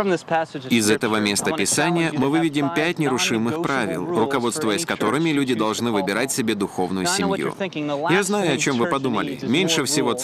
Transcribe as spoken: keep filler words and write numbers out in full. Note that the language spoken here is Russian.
Из этого места Писания мы выведем пять нерушимых правил, руководствуясь которыми люди должны выбирать себе духовную семью. Я знаю, о чем вы подумали. Меньше всего